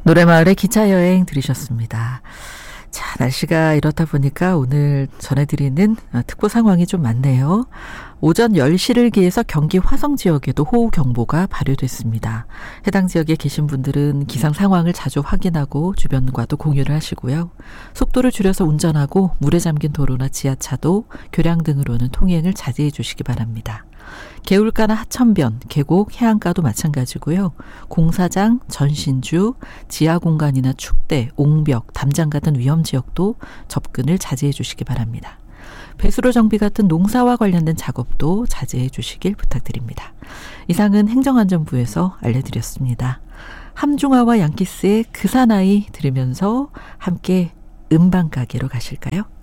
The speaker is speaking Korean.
노래마을의 기차여행 들으셨습니다. 자, 날씨가 이렇다 보니까 오늘 전해드리는 특보 상황이 좀 많네요. 오전 10시를 기해서 경기 화성 지역에도 호우경보가 발효됐습니다. 해당 지역에 계신 분들은 기상 상황을 자주 확인하고 주변과도 공유를 하시고요. 속도를 줄여서 운전하고 물에 잠긴 도로나 지하차도, 교량 등으로는 통행을 자제해 주시기 바랍니다. 개울가나 하천변, 계곡, 해안가도 마찬가지고요. 공사장, 전신주, 지하공간이나 축대, 옹벽, 담장 같은 위험지역도 접근을 자제해 주시기 바랍니다. 배수로 정비 같은 농사와 관련된 작업도 자제해 주시길 부탁드립니다. 이상은 행정안전부에서 알려드렸습니다. 함중아와 양키스의 그 사나이 들으면서 함께 음반 가게로 가실까요?